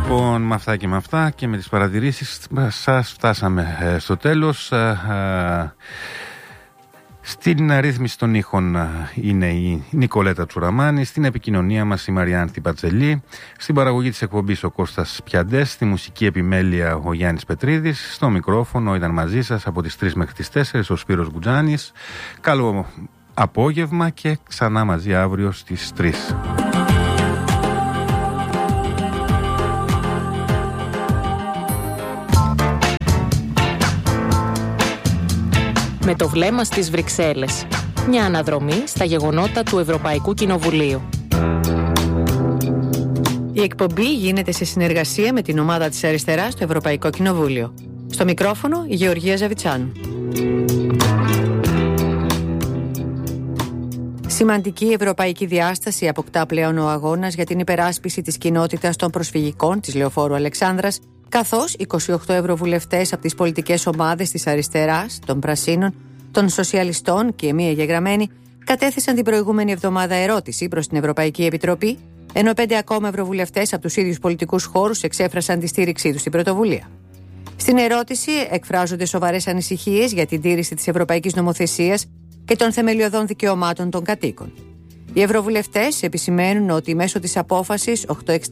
Λοιπόν, με αυτά και με τις παρατηρήσεις σας φτάσαμε στο τέλος. Στην ρύθμιση των ήχων είναι η Νικολέτα Τσουραμάνη, στην επικοινωνία μας η Μαριάνθη Πατζελή, στην παραγωγή της εκπομπής ο Κώστας Πιαντές, στη μουσική επιμέλεια ο Γιάννης Πετρίδης, στο μικρόφωνο ήταν μαζί σας από τις 3 μέχρι τις 4 ο Σπύρος Μπουτζάνης. Καλό απόγευμα και ξανά μαζί αύριο στις 3. Με το βλέμμα στις Βρυξέλλες. Μια αναδρομή στα γεγονότα του Ευρωπαϊκού Κοινοβουλίου. Η εκπομπή γίνεται σε συνεργασία με την ομάδα της Αριστεράς στο Ευρωπαϊκό Κοινοβούλιο. Στο μικρόφωνο η Γεωργία Ζαβιτσάνου. Σημαντική ευρωπαϊκή διάσταση αποκτά πλέον ο αγώνας για την υπεράσπιση της κοινότητας των προσφυγικών της Λεωφόρου Αλεξάνδρας, καθώς 28 ευρωβουλευτές από τις πολιτικές ομάδες της Αριστεράς, των Πρασίνων, των Σοσιαλιστών και μία εγγεγραμμένοι κατέθεσαν την προηγούμενη εβδομάδα ερώτηση προς την Ευρωπαϊκή Επιτροπή, ενώ 5 ακόμα ευρωβουλευτές από τους ίδιους πολιτικούς χώρους εξέφρασαν τη στήριξή τους στην πρωτοβουλία. Στην ερώτηση εκφράζονται σοβαρές ανησυχίες για την τήρηση της ευρωπαϊκής νομοθεσίας και των θεμελιωδών δικαιωμάτων των κατοίκων. Οι ευρωβουλευτές επισημαίνουν ότι μέσω της απόφασης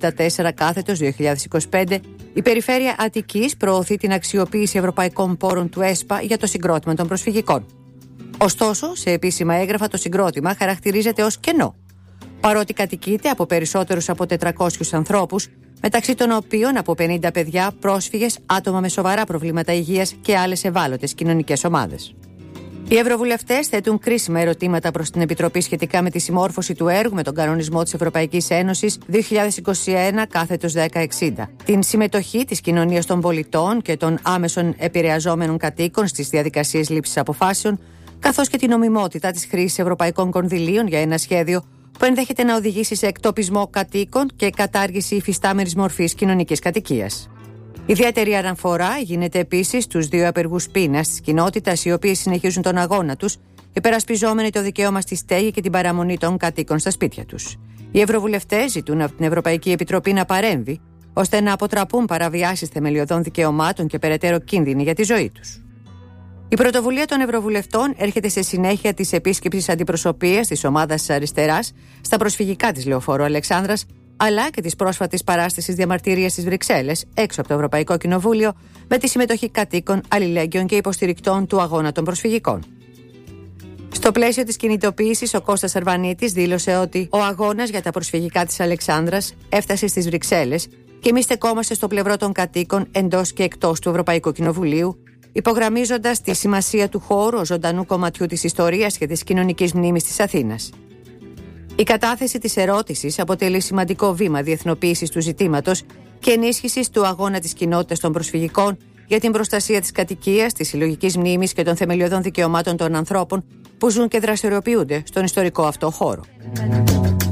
864/2025 η Περιφέρεια Αττικής προωθεί την αξιοποίηση ευρωπαϊκών πόρων του ΕΣΠΑ για το συγκρότημα των προσφυγικών. Ωστόσο, σε επίσημα έγγραφα το συγκρότημα χαρακτηρίζεται ως κενό, παρότι κατοικείται από περισσότερους από 400 ανθρώπους, μεταξύ των οποίων από 50 παιδιά, πρόσφυγες, άτομα με σοβαρά προβλήματα υγείας και άλλες ευάλωτες κοινωνικές ομάδες. Οι ευρωβουλευτές θέτουν κρίσιμα ερωτήματα προς την Επιτροπή σχετικά με τη συμμόρφωση του έργου με τον κανονισμό της Ευρωπαϊκής Ένωσης 2021/1060, την συμμετοχή της κοινωνίας των πολιτών και των άμεσων επηρεαζόμενων κατοίκων στις διαδικασίες λήψης αποφάσεων, καθώς και την νομιμότητα της χρήσης ευρωπαϊκών κονδυλίων για ένα σχέδιο που ενδέχεται να οδηγήσει σε εκτοπισμό κατοίκων και κατάργηση υφιστάμενης μορφής κοινωνικής κατοικίας. Ιδιαίτερη αναφορά γίνεται επίσης στους 2 απεργούς πείνας της κοινότητας, οι οποίοι συνεχίζουν τον αγώνα τους, υπερασπιζόμενοι το δικαίωμα στη στέγη και την παραμονή των κατοίκων στα σπίτια τους. Οι ευρωβουλευτές ζητούν από την Ευρωπαϊκή Επιτροπή να παρέμβει, ώστε να αποτραπούν παραβιάσεις θεμελιωδών δικαιωμάτων και περαιτέρω κίνδυνοι για τη ζωή τους. Η πρωτοβουλία των ευρωβουλευτών έρχεται σε συνέχεια της επίσκεψης αντιπροσωπείας της ομάδας της Αριστεράς στα προσφυγικά της Λεωφόρου Αλεξάνδρας, αλλά και της πρόσφατης παράστασης διαμαρτυρίας στις Βρυξέλλες, έξω από το Ευρωπαϊκό Κοινοβούλιο, με τη συμμετοχή κατοίκων, αλληλέγγυων και υποστηρικτών του αγώνα των προσφυγικών. Στο πλαίσιο της κινητοποίησης, ο Κώστας Αρβανίτης δήλωσε ότι ο αγώνας για τα προσφυγικά της Αλεξάνδρας έφτασε στις Βρυξέλλες και εμείς στεκόμαστε στο πλευρό των κατοίκων εντός και εκτός του Ευρωπαϊκού Κοινοβουλίου, υπογραμμίζοντας τη σημασία του χώρου ως ζωντανού κομματιού της ιστορίας και της κοινωνικής μνήμης της Αθήνας. Η κατάθεση της ερώτησης αποτελεί σημαντικό βήμα διεθνοποίησης του ζητήματος και ενίσχυσης του αγώνα της κοινότητας των προσφυγικών για την προστασία της κατοικίας, της συλλογικής μνήμης και των θεμελιωδών δικαιωμάτων των ανθρώπων που ζουν και δραστηριοποιούνται στον ιστορικό αυτό χώρο.